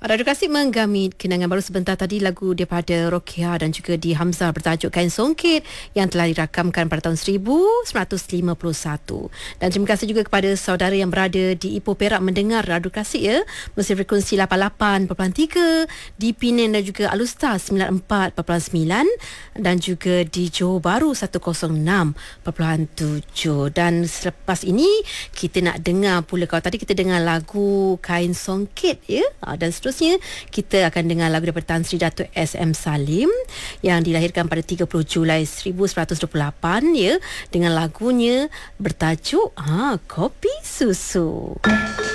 Radio Kasih menggamit kenangan baru sebentar tadi, lagu daripada Rokia dan juga di Hamzah bertajuk Kain Songket yang telah dirakamkan pada tahun 1951. Dan terima kasih juga kepada saudara yang berada di Ipoh Perak mendengar Radio Kasih ya, melalui frekuensi 88.3, di Penang dan juga Alustar 94.9 dan juga di Johor Bahru 106.7. Dan selepas ini kita nak dengar pula, kalau tadi kita dengar lagu Kain Songket ya, dan seterusnya kita akan dengar lagu daripada Tan Sri Datuk S.M. Salim yang dilahirkan pada 30 Julai 1928 ya, dengan lagunya bertajuk Kopi Susu.